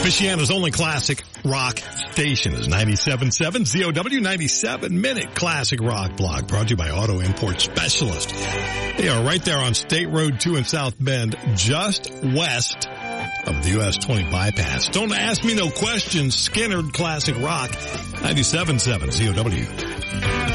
Michiana's only classic rock station is 97.7 ZOW 97-minute classic rock block, brought to you by Auto Import Specialist. They are right there on State Road 2 in South Bend, just west of the US 20 bypass. Don't ask me no questions. Skinner Classic Rock, 97.7 ZOW.